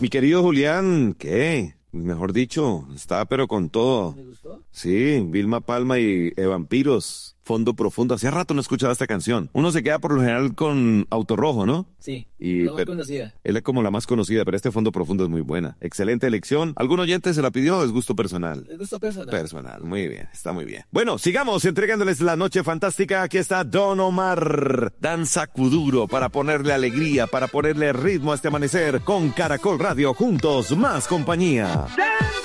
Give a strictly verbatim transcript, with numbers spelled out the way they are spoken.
Mi querido Julián, ¿qué? Mejor dicho, está pero con todo. ¿Me gustó? Sí, Vilma Palma y eh, Vampiros, Fondo Profundo. Hacía rato no escuchaba esta canción. Uno se queda por lo general con Auto Rojo, ¿no? Sí, Y, la más pero, conocida. Él es como la más conocida, pero este Fondo Profundo es muy buena. Excelente elección. ¿Algún oyente se la pidió? Es gusto personal. ¿Les gustó personal? Personal, muy bien, está muy bien. Bueno, sigamos entregándoles la noche fantástica. Aquí está Don Omar. Danza Kuduro para ponerle alegría, para ponerle ritmo a este amanecer con Caracol Radio. Juntos, más compañía. Dance.